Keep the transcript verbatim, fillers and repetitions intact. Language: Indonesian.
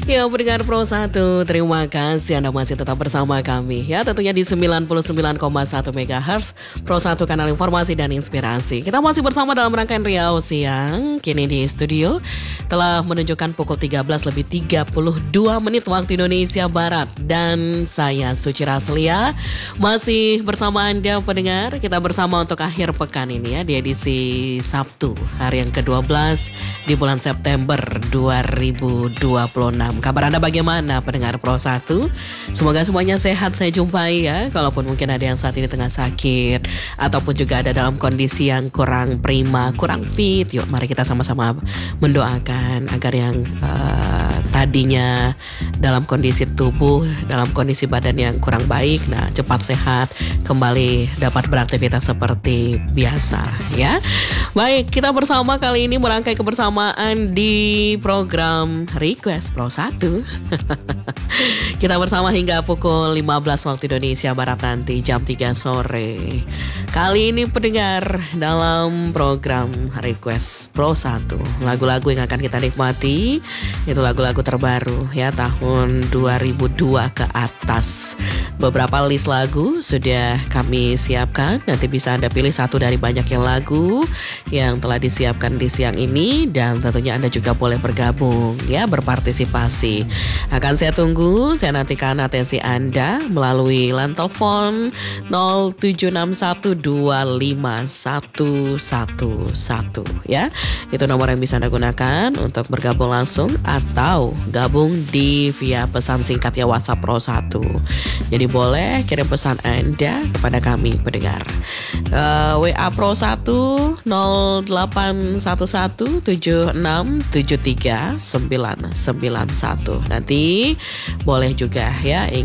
Ya, pendengar Pro satu, terima kasih Anda masih tetap bersama kami. Ya, tentunya di sembilan puluh sembilan koma satu megahertz Pro satu, kanal informasi dan inspirasi. Kita masih bersama dalam rangkaian Riau Siang. Kini di studio telah menunjukkan pukul tiga belas lebih tiga puluh dua menit waktu Indonesia Barat. Dan saya Suci Raslia masih bersama Anda pendengar. Kita bersama untuk akhir pekan ini ya, di edisi Sabtu, hari yang kedua belas di bulan September dua ribu dua puluh enam. Kabar Anda bagaimana pendengar Pro satu? Semoga semuanya sehat saya jumpai ya. Kalaupun mungkin ada yang saat ini tengah sakit ataupun juga ada dalam kondisi yang kurang prima, kurang fit, yuk mari kita sama-sama mendoakan agar yang uh, tadinya dalam kondisi tubuh, dalam kondisi badan yang kurang baik, nah cepat sehat, kembali dapat beraktivitas seperti biasa ya. Baik, kita bersama kali ini merangkai kebersamaan di program Request Pro satu. Kita bersama hingga pukul lima belas waktu Indonesia Barat nanti jam tiga sore. Kali ini pendengar dalam program Request Pro satu, lagu-lagu yang akan kita nikmati itu lagu-lagu terbaru ya, tahun dua ribu dua ke atas. Beberapa list lagu sudah kami siapkan. Nanti bisa Anda pilih satu dari banyaknya lagu yang telah disiapkan di siang ini. Dan tentunya Anda juga boleh bergabung ya, berpartisipasi. Akan saya tunggu, saya nantikan atensi Anda melalui line telepon nol tujuh enam satu dua lima satu satu satu ya. Itu nomor yang bisa Anda gunakan untuk bergabung langsung atau gabung di via pesan singkat ya WhatsApp Pro satu. Jadi boleh kirim pesan Anda kepada kami pendengar. uh, W A Pro satu nol delapan satu satu tujuh enam tujuh tiga sembilan sembilan satu. Nanti boleh juga ya